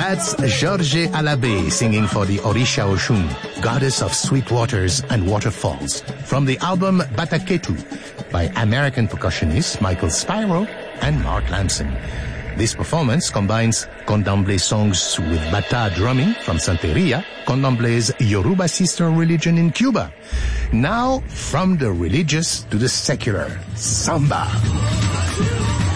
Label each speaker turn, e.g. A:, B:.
A: That's Georges Alabé singing for the Orisha Oshun, goddess of sweet waters and waterfalls, from the album Bataketu by American percussionists Michael Spiro and Mark Lamson. This performance combines Candomblé songs with Bata drumming from Santeria, Candomblé's Yoruba sister religion in Cuba. Now, from the religious to the secular, samba.